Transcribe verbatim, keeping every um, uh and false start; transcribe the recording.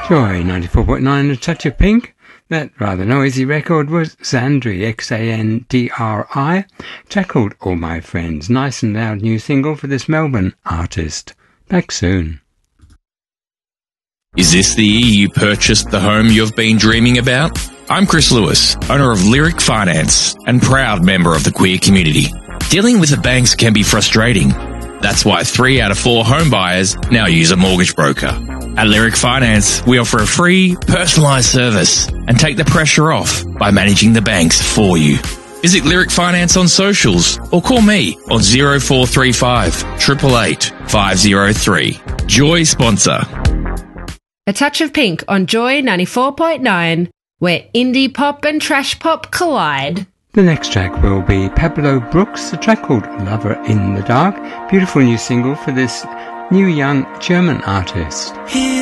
Joy ninety-four point nine, A Touch of Pink. That rather noisy record was Xandri, X A N D R I, track called All My Friends. Nice and loud new single for this Melbourne artist. Back soon. Is this the year you purchased the home you've been dreaming about? I'm Chris Lewis, owner of Lyric Finance and proud member of the queer community. Dealing with the banks can be frustrating. That's why three out of four home buyers now use a mortgage broker. At Lyric Finance, we offer a free, personalised service and take the pressure off by managing the banks for you. Visit Lyric Finance on socials or call me on zero four three five, eight eight eight, five zero three. Joy sponsor. A Touch of Pink on Joy ninety-four point nine, where indie pop and trash pop collide. The next track will be Pablo Brooks, a track called Lover in the Dark. Beautiful new single for this new young German artist.